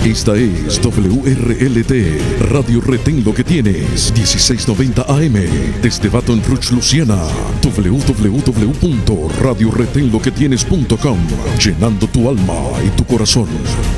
Esta es WRLT, Radio Retén Lo que Tienes, 1690 AM, desde Baton Rouge, Luisiana. www.radioretenloquetienes.com, llenando tu alma y tu corazón.